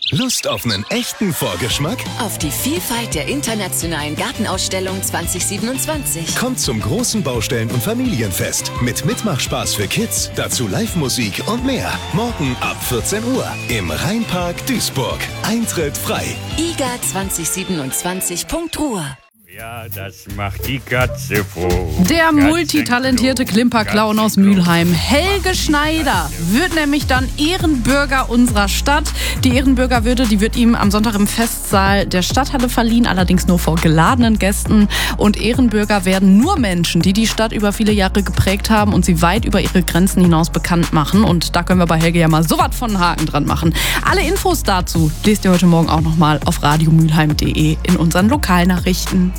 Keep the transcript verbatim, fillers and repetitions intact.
Lust auf einen echten Vorgeschmack? Auf die Vielfalt der internationalen Gartenausstellung zwanzig siebenundzwanzig. Kommt zum großen Baustellen- und Familienfest mit Mitmachspaß für Kids, dazu Live-Musik und mehr. Morgen ab vierzehn Uhr im Rheinpark Duisburg. Eintritt frei. I G A zwanzig siebenundzwanzig Punkt Ruhr. Ja, das macht die Katze froh. Der multitalentierte Klimperclown aus Mülheim, Helge Schneider, wird nämlich dann Ehrenbürger unserer Stadt. Die Ehrenbürgerwürde, die wird ihm am Sonntag im Festsaal der Stadthalle verliehen, allerdings nur vor geladenen Gästen. Und Ehrenbürger werden nur Menschen, die die Stadt über viele Jahre geprägt haben und sie weit über ihre Grenzen hinaus bekannt machen. Und da können wir bei Helge ja mal so was von einen Haken dran machen. Alle Infos dazu lest ihr heute Morgen auch nochmal auf radiomülheim punkt de in unseren Lokalnachrichten.